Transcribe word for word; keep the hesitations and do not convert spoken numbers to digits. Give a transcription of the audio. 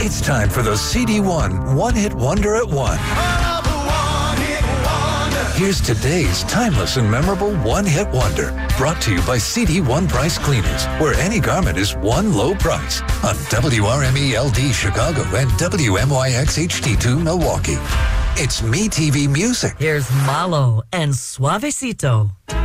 It's time for the C D one One-Hit Wonder at one. Here's today's timeless and memorable one-hit wonder, brought to you by C D One Price Cleaners, where any garment is one low price, on W R M E L D Chicago and W M Y X H D two Milwaukee. It's MeTV Music. Here's Malo and Suavecito.